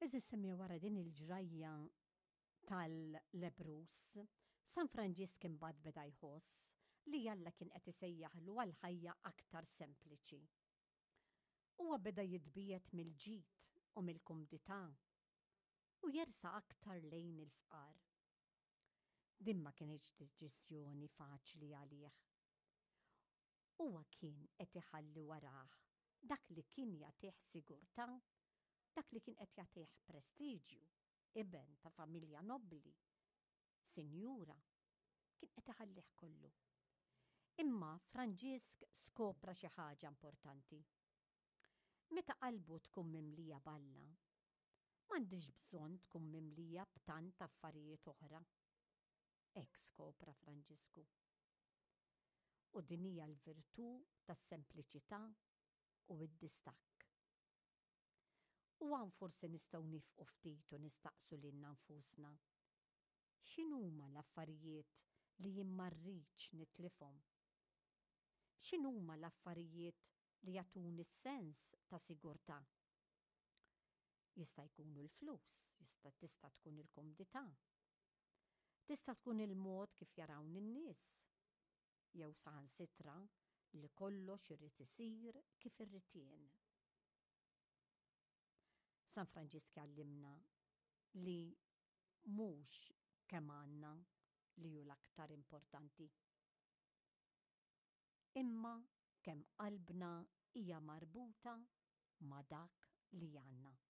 Eżis semmi wara din il-ġrajja tal-lebrus, San Franġisk imbagħad beda jħoss li Alla kien qed isejjaħlu għal ħajja aktar sempliċi. Huwa beda jitbiet mill-ġid u mill-kumdità u jersa aktar lejn il-fqar. Din ma kienx deċiżjoni faċli għalih. Huwa kien qed iħalli warah dak li kien jagħtih sigurtà, dak li kien qed jagħtih prestiġju, iben ta' familja nobbli, sinjura, kien qed iħallih kollu. Imma Franġisk skopra xi ħaġa importanti. Meta qalbu tkun mimlija balla, m'għandix bżonn tkun mimlija b'tant affarijiet oħra. Hekk skopra Franġisku. U din hija l-virtù tas-sempliċità u d-distakk. U għan forsi nistgħu nifqu ftit u nistaqsu lilna nfusna. X'inhuma l-affarijiet li jien ma rridx nitlifhom? X'inhuma l-affarijiet li jagħtuni s-sens ta' sigurtà? Jista' jkunu l-flus, tista' tkun il-komdità. Tista' tkun il-mod kif jarawni n-nies. Jew saħansitra li kollox irid isir kif irrid jien. San Franġisk għallimna li mhux kemm għandna li hu l-aktar importanti, imma kemm qalbna hija marbuta ma' dak li għandna.